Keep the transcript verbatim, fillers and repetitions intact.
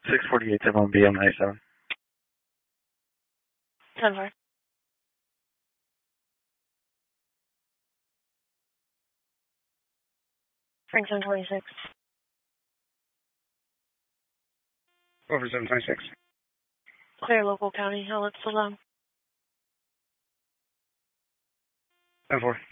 six forty-eight, seven one B M ninety-seven. ten four. Frank seven twenty-six. Over seven twenty-six. Clear local county. I'll let still down. ten four.